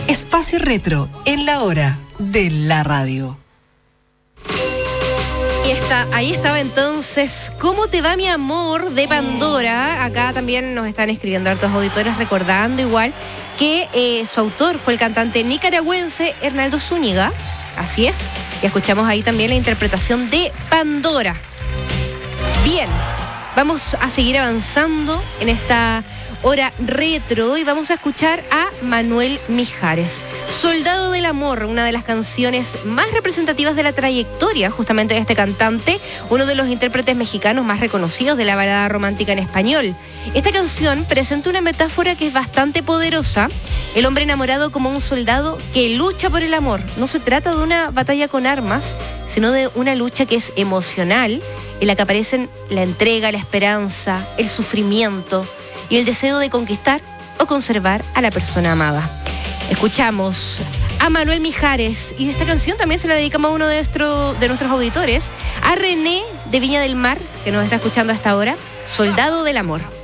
Espacio Retro en la hora de la radio. Ahí estaba entonces ¿Cómo te va mi amor? De Pandora. Acá también nos están escribiendo hartos auditores recordando igual que su autor fue el cantante nicaragüense Hernaldo Zúñiga. Así es. Y escuchamos ahí también la interpretación de Pandora. Bien, vamos a seguir avanzando en esta hora retro y vamos a escuchar a Manuel Mijares. Soldado del Amor, una de las canciones más representativas de la trayectoria justamente de este cantante, uno de los intérpretes mexicanos más reconocidos de la balada romántica en español. Esta canción presenta una metáfora que es bastante poderosa, el hombre enamorado como un soldado que lucha por el amor. No se trata de una batalla con armas, sino de una lucha que es emocional, en la que aparecen la entrega, la esperanza, el sufrimiento y el deseo de conquistar o conservar a la persona amada. Escuchamos a Manuel Mijares y esta canción también se la dedicamos a uno de nuestros auditores, a René de Viña del Mar, que nos está escuchando hasta ahora, Soldado del Amor.